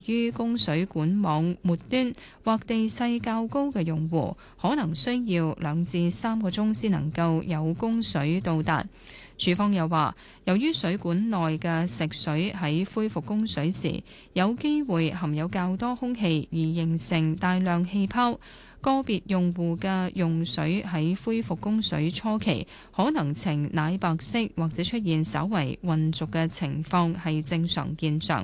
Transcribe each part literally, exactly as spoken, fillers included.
於供水管網末端或地勢較高嘅用戶，可能需要兩至三個鐘先能夠有供水到達。署方又話，由於水管內嘅食水喺恢復供水時有機會含有較多空氣而形成大量氣泡，個別用戶嘅用水喺恢復供水初期可能呈奶白色或者出現稍為渾濁嘅情況，係正常現象。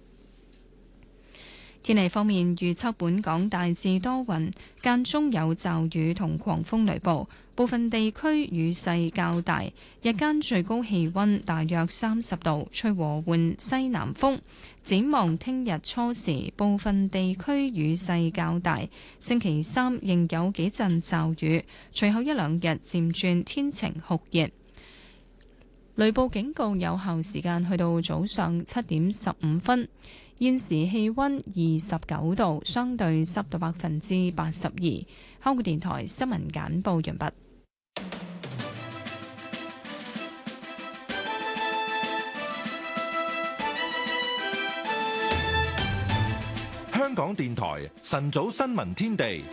天氣方面，預測本港大致多雲，間中有驟雨同狂風雷暴，部分地區雨勢較大。日間最高氣溫大約三十度，吹和緩西南風。展望聽日初時，部分地區雨勢較大。星期三仍有幾陣驟雨，隨後一兩日漸轉天晴酷熱。雷暴警告有效時間去到早上七點十五分。現時氣溫二十九度，相對濕度百分之八十二。香港電台新聞簡報完畢。 香港電台晨早新聞天地。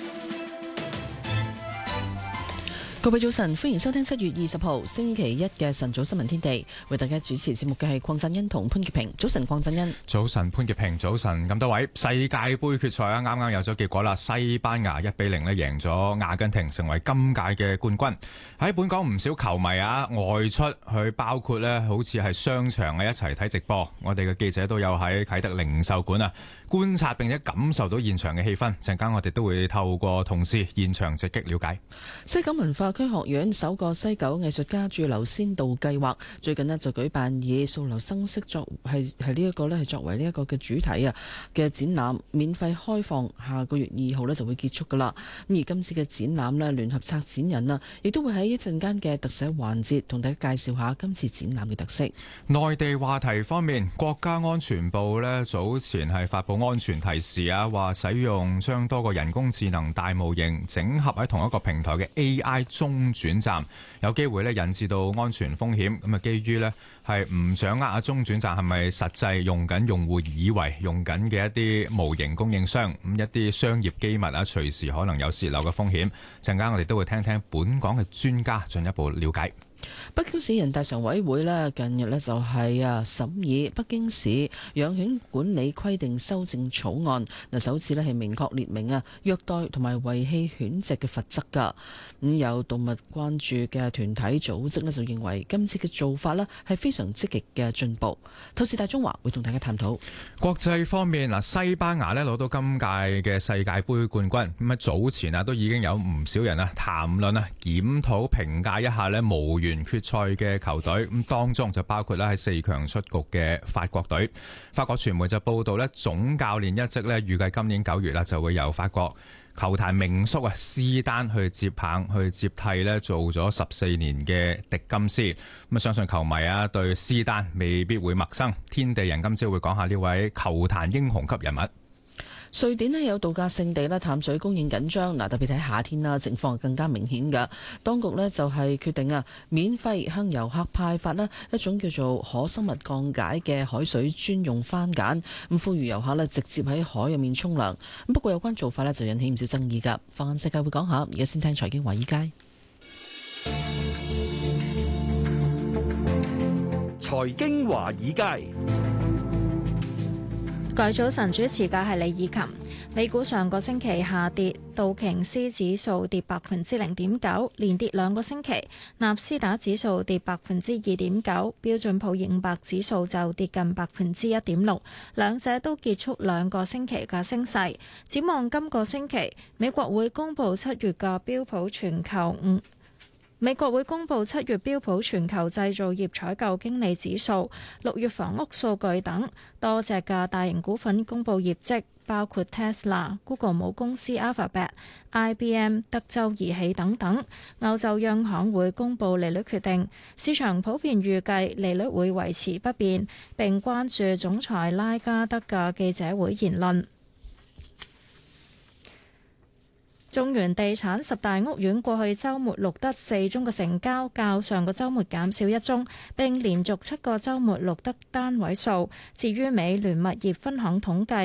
各位早晨，歡迎收聽七月二十號星期一嘅晨早新聞天地。為大家主持節目嘅係鄺振欣同潘潔平。早晨，鄺振欣。 早晨，潘潔平。早晨，咁多位。世界盃決賽啊，啱啱有咗結果啦。西班牙一比零咧贏咗阿根廷，成為今屆嘅冠軍。喺本港唔少球迷啊外出去，包括咧好似係商場啊一齊睇直播。我哋嘅記者都有喺啟德零售館啊觀察並且感受到現場嘅氣氛。陣間我哋都會透過同事現場直擊了解。 西九文化區學院首個西九藝術家駐留先導計劃最近呢就舉辦以素留生息作係係呢一個咧係作為呢一個嘅主題啊嘅展覽，免費開放，下個月二號呢就會結束噶啦。咁而今次嘅展覽呢，聯合策展人啊亦都會喺一陣間嘅特寫環節同大家介紹下今次展覽嘅特色。 內地話題方面，國家安全部呢早前係發布安全提示啊，話使用將多個人工智能大模型整合喺同一個平台嘅 A I 中轉站有機會咧引致到安全風險。咁啊，基於咧係唔掌握啊中轉站係咪實際用緊用戶以為用緊嘅一啲模型供應商，咁一啲商業機密啊，隨時可能有洩漏嘅風險。陣間我哋都會聽聽本港嘅專家進一步了解。 北京市人大常委會咧近日咧就係啊審議北京市養犬管理規定修正草案，嗱首次咧係明確列明啊虐待同埋遺棄犬隻嘅罰則噶。咁有動物關注嘅團體組織咧就認為今次嘅做法咧係非常積極嘅進步。透視大中華會同大家探討。 國際方面嗱，西班牙咧攞到今屆嘅世界盃冠軍，咁啊早前啊都已經有唔少人啊談論啊檢討評價一下咧無緣決賽嘅球隊，咁當中就包括咧喺四強出局嘅法國隊。法國傳媒就報道咧，總教練一職咧預計今年九月啦就會由法國球壇名宿啊施丹去接棒去接替咧做咗十四年嘅迪金斯。咁啊相信球迷啊對施丹未必會陌生。天地人今朝會講下呢位球壇英雄級人物。 瑞典咧有度假勝地咧淡水供應緊張，嗱特別喺夏天啦，情況更加明顯㗎。當局咧就係決定啊，免費向遊客派發咧一種叫做可生物降解嘅海水專用番梘，咁呼籲遊客咧直接喺海入面沖涼。咁不過有關做法咧就引起唔少爭議㗎。放眼世界會講下，而家先聽財經華爾街。 財經華爾街。 各位早晨，主持嘅係李以琴。美股上個星期下跌，道瓊斯指數跌百分之零點九，連跌兩個星期；納斯達指數跌百分之二點九，標準普爾五百指數就跌近百分之一點六，兩者都結束兩個星期嘅升勢。展望今個星期，美國會公布七月嘅標普全球五。美國會公布七月標普全球製造業採購經理指數、六月房屋數據等，多隻嘅大型股份公布業績，包括 Tesla、Google 母公司 Alphabet、I B M、德州儀器等等。歐洲央行會公布利率決定，市場普遍預計利率會維持不變，並關注總裁拉加德嘅記者會言論。 中原地產十大屋苑過去週末錄得四宗嘅成交，較上個週末減少一宗，並連續七個週末錄得單位數。至於美聯物業分行統計，